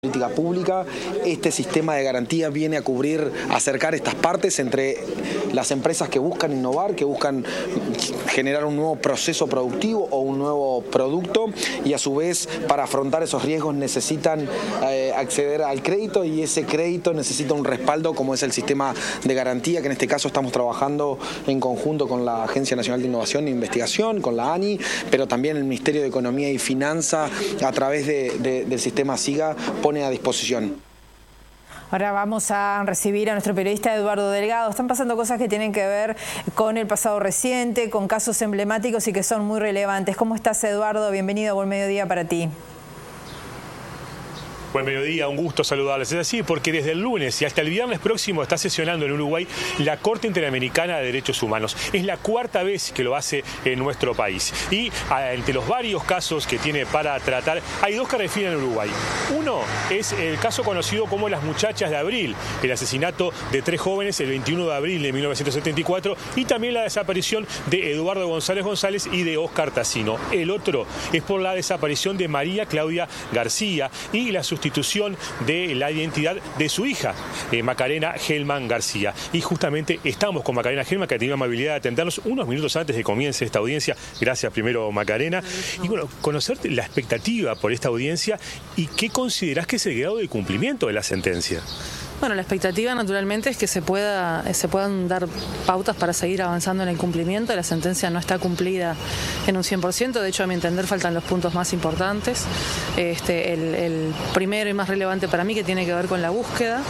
Política pública. Este sistema de garantía viene a cubrir, acercar estas partes entre las empresas que buscan innovar, que buscan generar un nuevo proceso productivo o un nuevo producto, y a su vez para afrontar esos riesgos necesitan acceder al crédito, y ese crédito necesita un respaldo como es el sistema de garantía, que en este caso estamos trabajando en conjunto con la Agencia Nacional de Innovación e Investigación, con la ANI, pero también el Ministerio de Economía y Finanza a través del sistema SIGA pone a disposición. Ahora vamos a recibir a nuestro periodista Eduardo Delgado. Están pasando cosas que tienen que ver con el pasado reciente, con casos emblemáticos y que son muy relevantes. ¿Cómo estás, Eduardo? Bienvenido a Buen Mediodía para ti. Buen mediodía, un gusto saludarles. Es así porque desde el lunes y hasta el viernes próximo está sesionando en Uruguay la Corte Interamericana de Derechos Humanos. Es la cuarta vez que lo hace en nuestro país. Y entre los varios casos que tiene para tratar, hay dos que refieren a Uruguay. Uno es el caso conocido como las muchachas de abril, el asesinato de 3 jóvenes el 21 de abril de 1974, y también la desaparición de Eduardo González González y de Oscar Tassino. El otro es por la desaparición de María Claudia García y la sustitución de la identidad de su hija, Macarena Gelman García. Y justamente estamos con Macarena Gelman, que ha tenido la amabilidad de atendernos unos minutos antes de que comience esta audiencia. Gracias primero, Macarena. Y bueno, conocer la expectativa por esta audiencia y qué considerás que es el grado de cumplimiento de la sentencia. Bueno, la expectativa naturalmente es que se puedan dar pautas para seguir avanzando en el cumplimiento. La sentencia no está cumplida en un 100%, de hecho a mi entender faltan los puntos más importantes. El primero y más relevante para mí, que tiene que ver con la búsqueda.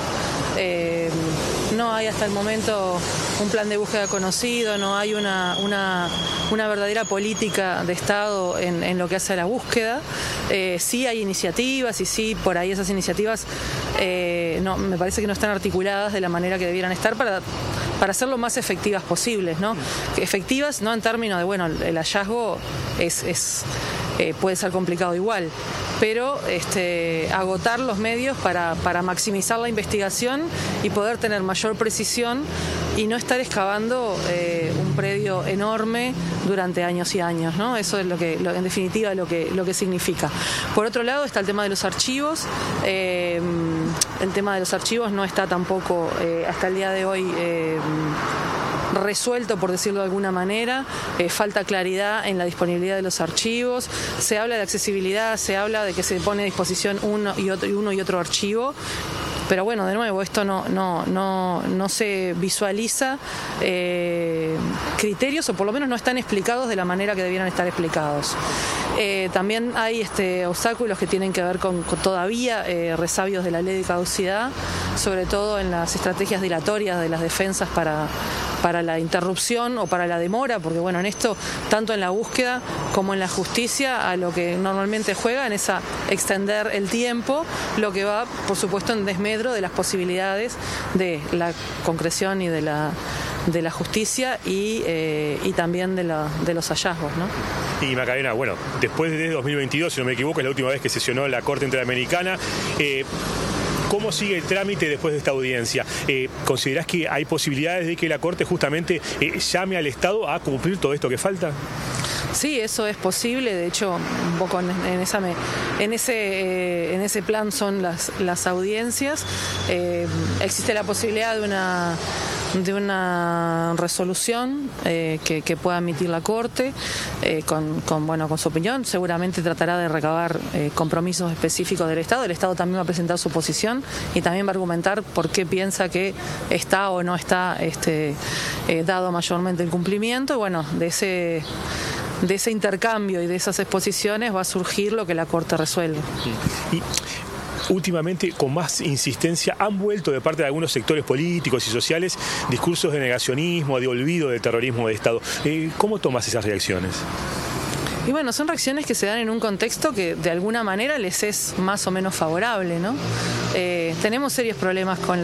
No hay hasta el momento un plan de búsqueda conocido, no hay una verdadera política de Estado en lo que hace a la búsqueda. Sí hay iniciativas y sí, por ahí esas iniciativas me parece que no están articuladas de la manera que debieran estar para ser lo más efectivas posibles, ¿no? Efectivas no en términos de, bueno, el hallazgo puede ser complicado igual, pero agotar los medios para maximizar la investigación y poder tener mayor precisión y no estar excavando un predio enorme durante años y años, ¿no? Eso es en definitiva lo que significa. Por otro lado está el tema de los archivos. El tema de los archivos no está tampoco hasta el día de hoy resuelto, por decirlo de alguna manera. Falta claridad en la disponibilidad de los archivos. Se habla de accesibilidad, se habla de que se pone a disposición uno y otro archivo. Pero bueno, de nuevo, esto no se visualiza criterios, o por lo menos no están explicados de la manera que debieran estar explicados. También hay obstáculos que tienen que ver con todavía resabios de la ley de caducidad, sobre todo en las estrategias dilatorias de las defensas para la interrupción o para la demora, porque bueno, en esto, tanto en la búsqueda como en la justicia, a lo que normalmente juegan es a extender el tiempo, lo que va, por supuesto, en desmedro de las posibilidades de la concreción y de la justicia y también de los hallazgos, ¿no? Y Macarena, bueno, después de 2022, si no me equivoco, es la última vez que sesionó la Corte Interamericana. ¿Cómo sigue el trámite después de esta audiencia? ¿Considerás que hay posibilidades de que la Corte justamente llame al Estado a cumplir todo esto que falta? Sí, eso es posible. De hecho, un poco en ese plan son las audiencias. Existe la posibilidad de una resolución que pueda emitir la Corte con su opinión. Seguramente tratará de recabar compromisos específicos del Estado. El Estado también va a presentar su posición y también va a argumentar por qué piensa que está o no está dado mayormente el cumplimiento. Y bueno, de ese intercambio y de esas exposiciones va a surgir lo que la Corte resuelve. Y últimamente, con más insistencia, han vuelto de parte de algunos sectores políticos y sociales discursos de negacionismo, de olvido del terrorismo de Estado. ¿Cómo tomas esas reacciones? Y bueno, son reacciones que se dan en un contexto que de alguna manera les es más o menos favorable, ¿no? Tenemos serios problemas con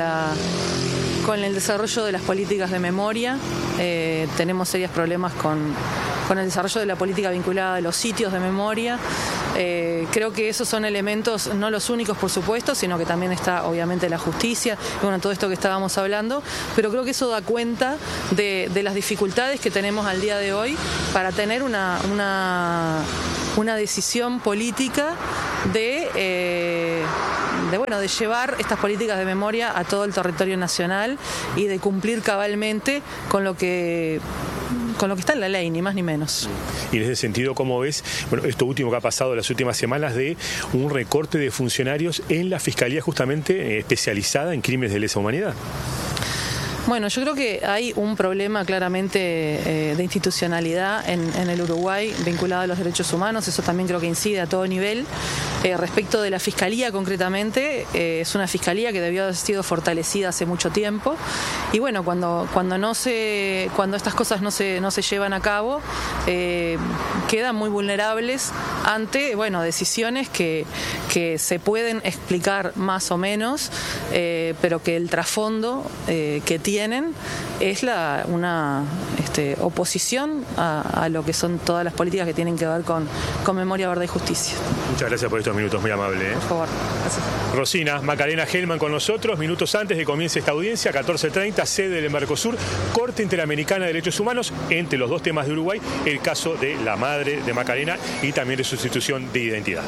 el desarrollo de las políticas de memoria, tenemos serios problemas con el desarrollo de la política vinculada a los sitios de memoria. Creo que esos son elementos, no los únicos por supuesto, sino que también está obviamente la justicia, y bueno, todo esto que estábamos hablando, pero creo que eso da cuenta de las dificultades que tenemos al día de hoy para tener una decisión política de de llevar estas políticas de memoria a todo el territorio nacional y de cumplir cabalmente con lo que está en la ley, ni más ni menos. Y en ese sentido, ¿cómo ves esto último que ha pasado en las últimas semanas de un recorte de funcionarios en la Fiscalía justamente especializada en crímenes de lesa humanidad? Bueno, yo creo que hay un problema claramente de institucionalidad en el Uruguay vinculado a los derechos humanos. Eso también creo que incide a todo nivel. Respecto de la Fiscalía concretamente, es una Fiscalía que debió haber sido fortalecida hace mucho tiempo. Y bueno, cuando estas cosas no se llevan a cabo, quedan muy vulnerables ante decisiones que se pueden explicar más o menos, pero que el trasfondo que tienen es una oposición a lo que son todas las políticas que tienen que ver con memoria, verdad y justicia. Muchas gracias por estos minutos, muy amable. Por favor, gracias. Rosina Macarena Hellman con nosotros, minutos antes de que comience esta audiencia, 14:30, sede del Mercosur, Corte Interamericana de Derechos Humanos, entre los dos temas de Uruguay, el caso de la madre de Macarena y también de sustitución de identidad.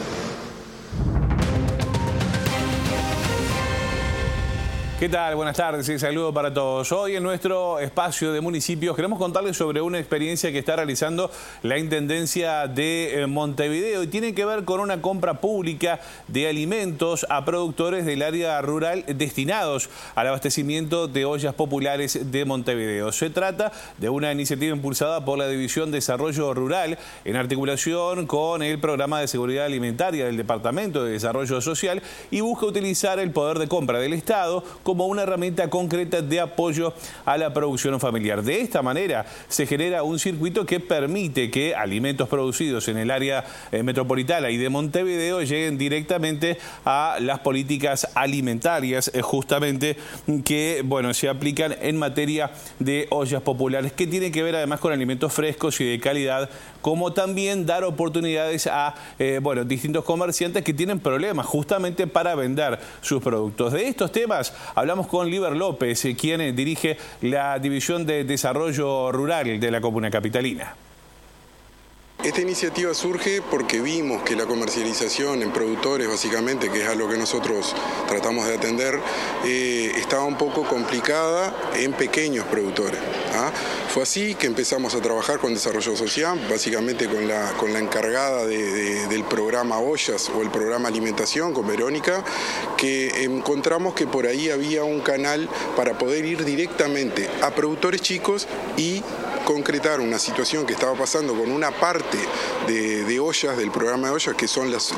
¿Qué tal? Buenas tardes y saludo para todos. Hoy en nuestro espacio de municipios queremos contarles sobre una experiencia que está realizando la Intendencia de Montevideo y tiene que ver con una compra pública de alimentos a productores del área rural destinados al abastecimiento de ollas populares de Montevideo. Se trata de una iniciativa impulsada por la División de Desarrollo Rural en articulación con el Programa de Seguridad Alimentaria del Departamento de Desarrollo Social y busca utilizar el poder de compra del Estado como una herramienta concreta de apoyo a la producción familiar. De esta manera se genera un circuito que permite que alimentos producidos en el área metropolitana y de Montevideo lleguen directamente a las políticas alimentarias justamente que se aplican en materia de ollas populares, que tiene que ver además con alimentos frescos y de calidad, como también dar oportunidades a distintos comerciantes que tienen problemas justamente para vender sus productos. De estos temas hablamos con Liber López, quien dirige la División de Desarrollo Rural de la Comuna Capitalina. Esta iniciativa surge porque vimos que la comercialización en productores, básicamente, que es a lo que nosotros tratamos de atender, estaba un poco complicada en pequeños productores. Fue así que empezamos a trabajar con Desarrollo Social, básicamente con la encargada del programa Ollas o el programa Alimentación, con Verónica, que encontramos que por ahí había un canal para poder ir directamente a productores chicos y concretar una situación que estaba pasando con una parte de ollas, del programa de ollas, que son las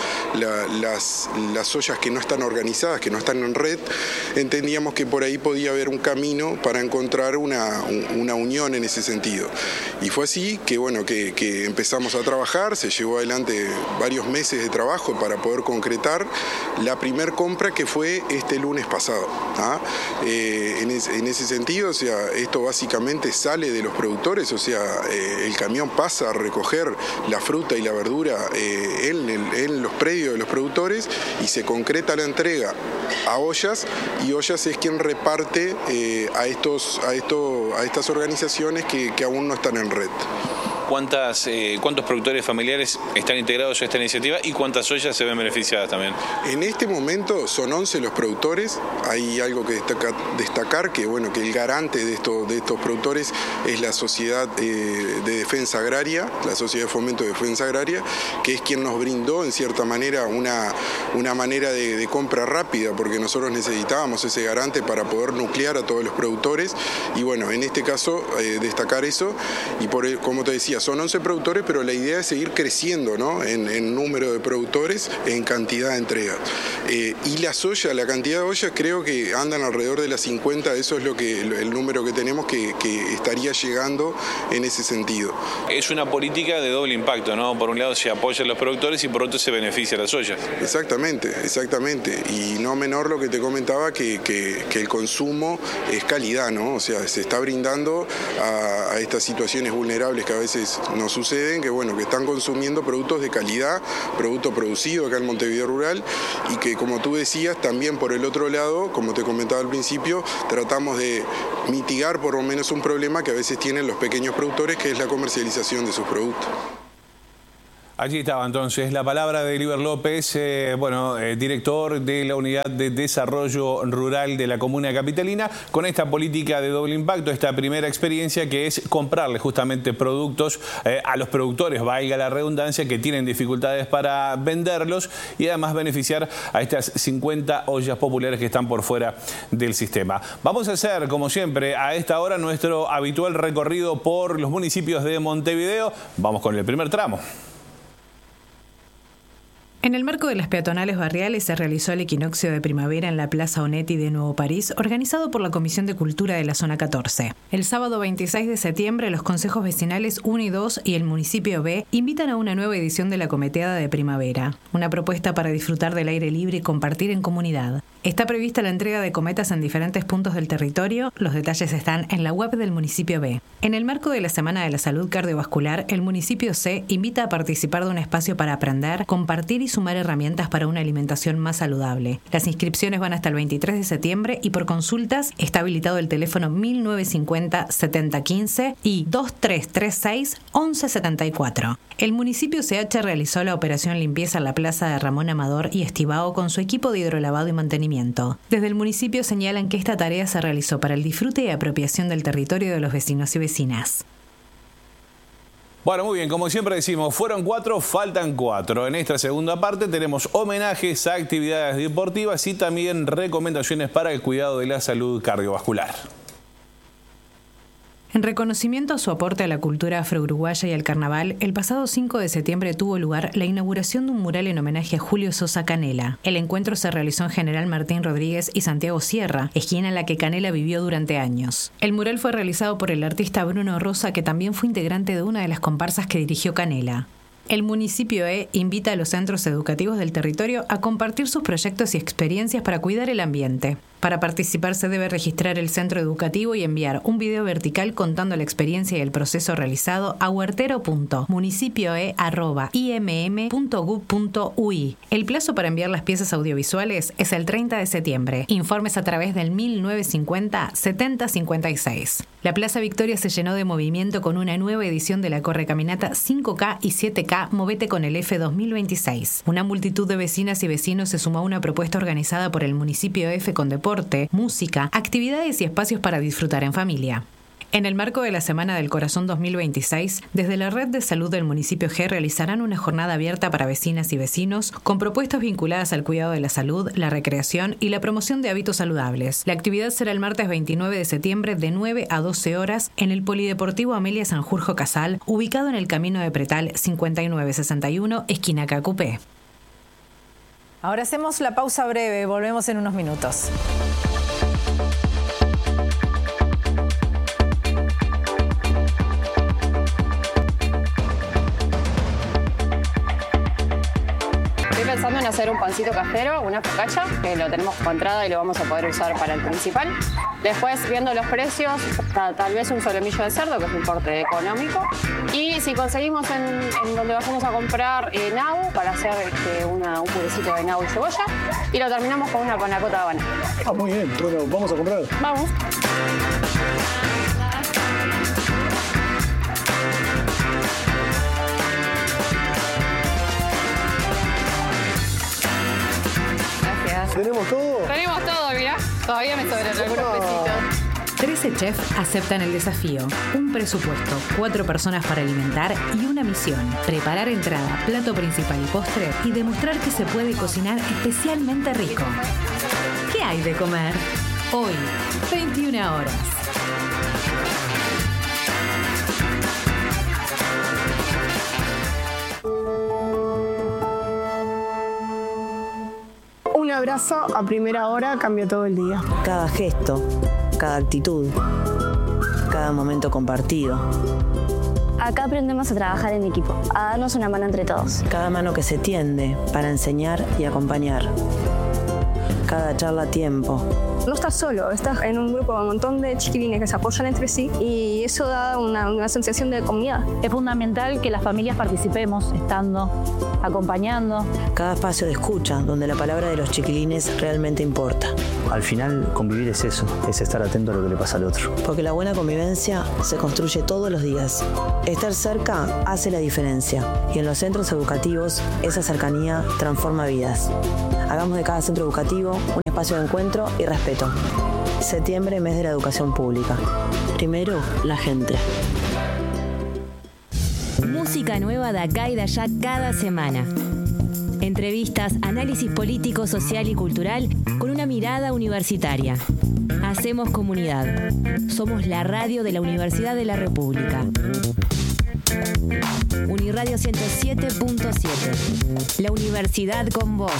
ollas que no están organizadas, que no están en red. Entendíamos que por ahí podía haber un camino para encontrar una unión en ese sentido. Y fue así que empezamos a trabajar, se llevó adelante varios meses de trabajo para poder concretar la primer compra, que fue este lunes pasado. En ese sentido, esto básicamente sale de los productores, el camión pasa a recoger la fruta y la verdura en los predios de los productores y se concreta la entrega a Ollas, y Ollas es quien reparte a estas organizaciones que aún no están en red. ¿Cuántos productores familiares están integrados a esta iniciativa y cuántas ollas se ven beneficiadas también? En este momento son 11 los productores. Hay algo que destacar, que el garante de estos productores es la Sociedad de Defensa Agraria, la Sociedad de Fomento de Defensa Agraria, que es quien nos brindó en cierta manera una manera de compra rápida, porque nosotros necesitábamos ese garante para poder nuclear a todos los productores. Y en este caso destacar eso, y como te decía, son 11 productores, pero la idea es seguir creciendo, ¿no?, en número de productores, en cantidad de entregas. Y las ollas, la cantidad de ollas, creo que andan alrededor de las 50, eso es el número que tenemos que estaría llegando en ese sentido. Es una política de doble impacto, ¿no? Por un lado se apoya a los productores y por otro se beneficia a las ollas. Exactamente. Y no menor lo que te comentaba, que el consumo es calidad, ¿no? Se está brindando a estas situaciones vulnerables que a veces nos suceden, que están consumiendo productos de calidad, producto producido acá en Montevideo Rural, y que, como tú decías, también por el otro lado, como te comentaba al principio, tratamos de mitigar por lo menos un problema que a veces tienen los pequeños productores, que es la comercialización de sus productos. Allí estaba entonces la palabra de Liber López, director de la Unidad de Desarrollo Rural de la Comuna Capitalina, con esta política de doble impacto, esta primera experiencia que es comprarle justamente productos a los productores, valga la redundancia, que tienen dificultades para venderlos y además beneficiar a estas 50 ollas populares que están por fuera del sistema. Vamos a hacer, como siempre, a esta hora nuestro habitual recorrido por los municipios de Montevideo. Vamos con el primer tramo. En el marco de las peatonales barriales se realizó el equinoccio de primavera en la Plaza Onetti de Nuevo París, organizado por la Comisión de Cultura de la Zona 14. El sábado 26 de septiembre, los consejos vecinales 1 y 2 y el municipio B invitan a una nueva edición de la Cometeada de Primavera, una propuesta para disfrutar del aire libre y compartir en comunidad. Está prevista la entrega de cometas en diferentes puntos del territorio. Los detalles están en la web del municipio B. En el marco de la Semana de la Salud Cardiovascular, el municipio C invita a participar de un espacio para aprender, compartir y sumar herramientas para una alimentación más saludable. Las inscripciones van hasta el 23 de septiembre y por consultas está habilitado el teléfono 1950-7015 y 2336-1174. El municipio CH realizó la operación limpieza en la plaza de Ramón Amador y Estibao con su equipo de hidrolavado y mantenimiento. Desde el municipio señalan que esta tarea se realizó para el disfrute y apropiación del territorio de los vecinos y vecinas. Bueno, muy bien, como siempre decimos, fueron 4, faltan 4. En esta segunda parte tenemos homenajes a actividades deportivas y también recomendaciones para el cuidado de la salud cardiovascular. En reconocimiento a su aporte a la cultura afro-uruguaya y al carnaval, el pasado 5 de septiembre tuvo lugar la inauguración de un mural en homenaje a Julio Sosa Canela. El encuentro se realizó en General Martín Rodríguez y Santiago Sierra, esquina en la que Canela vivió durante años. El mural fue realizado por el artista Bruno Rosa, que también fue integrante de una de las comparsas que dirigió Canela. El municipio E invita a los centros educativos del territorio a compartir sus proyectos y experiencias para cuidar el ambiente. Para participar se debe registrar el centro educativo y enviar un video vertical contando la experiencia y el proceso realizado a huertero.municipioe@imm.gov.ui. El plazo para enviar las piezas audiovisuales es el 30 de septiembre. Informes a través del 1950-7056. La Plaza Victoria se llenó de movimiento con una nueva edición de la Correcaminata 5K y 7K Movete con el F 2026. Una multitud de vecinas y vecinos se sumó a una propuesta organizada por el municipio F con deporte, música, actividades y espacios para disfrutar en familia. En el marco de la Semana del Corazón 2026, desde la Red de Salud del municipio G realizarán una jornada abierta para vecinas y vecinos con propuestas vinculadas al cuidado de la salud, la recreación y la promoción de hábitos saludables. La actividad será el martes 29 de septiembre de 9 a 12 horas en el Polideportivo Amelia Sanjurjo Casal, ubicado en el Camino de Pretal 5961, esquina Cacupé. Ahora hacemos la pausa breve, volvemos en unos minutos. Estoy pensando en hacer un pancito casero, una focaccia, que lo tenemos como entrada y lo vamos a poder usar para el principal. Después, viendo los precios, tal vez un solomillo de cerdo, que es un corte económico. Y si conseguimos en donde vayamos a comprar nabo, para hacer un purecito de nabo y cebolla. Y lo terminamos con una panacota de habana. Ah, muy bien. Bueno, vamos a comprar. Vamos. ¿Tenemos todo? Tenemos todo, mirá. Todavía me sobran algunos pesitos. 13 chefs aceptan el desafío. Un presupuesto, 4 personas para alimentar y una misión: preparar entrada, plato principal y postre y demostrar que se puede cocinar especialmente rico. ¿Qué hay de comer? Hoy, 21 horas. Un abrazo a primera hora cambia todo el día. Cada gesto, cada actitud, cada momento compartido. Acá aprendemos a trabajar en equipo, a darnos una mano entre todos. Cada mano que se tiende para enseñar y acompañar. cada charla a tiempo. No estás solo, estás en un grupo de un montón de chiquilines que se apoyan entre sí y eso da una sensación de comunidad. Es fundamental que las familias participemos, estando, acompañando. Cada espacio de escucha, donde la palabra de los chiquilines realmente importa. Al final, convivir es eso, es estar atento a lo que le pasa al otro. Porque la buena convivencia se construye todos los días. Estar cerca hace la diferencia. Y en los centros educativos, esa cercanía transforma vidas. Hagamos de cada centro educativo un espacio de encuentro y respeto. Septiembre, mes de la educación pública. Primero, la gente. Música nueva de acá y de allá cada semana. Entrevistas, análisis político, social y cultural con una mirada universitaria. Hacemos comunidad. Somos la radio de la Universidad de la República. Uniradio 107.7. La universidad con vos.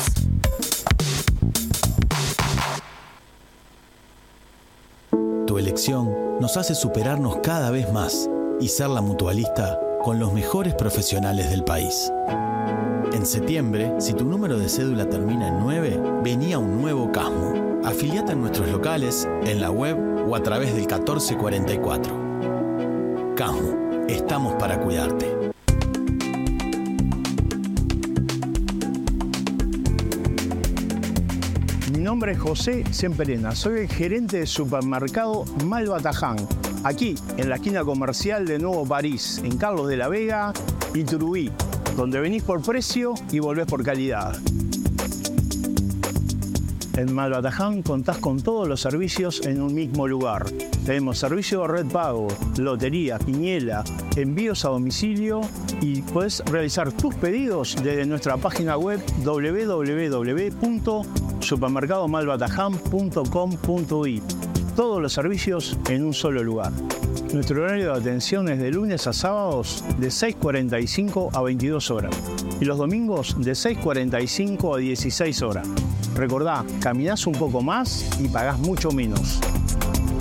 Tu elección nos hace superarnos cada vez más y ser la mutualista con los mejores profesionales del país. En septiembre, si tu número de cédula termina en 9, vení a un nuevo Casmu. Afiliate en nuestros locales, en la web o a través del 1444. Casmu, estamos para cuidarte. Mi nombre es José Semperena, soy el gerente de supermercado Malbataján, aquí en la esquina comercial de Nuevo París, en Carlos de la Vega y Turubí, donde venís por precio y volvés por calidad. En Malbataján contás con todos los servicios en un mismo lugar. Tenemos servicio de red pago, lotería, quiniela, envíos a domicilio y podés realizar tus pedidos desde nuestra página web www.supermercadomalbataján.com.uy. Todos los servicios en un solo lugar. Nuestro horario de atención es de lunes a sábados de 6:45 a 22 horas y los domingos de 6:45 a 16 horas. Recordá, caminás un poco más y pagás mucho menos.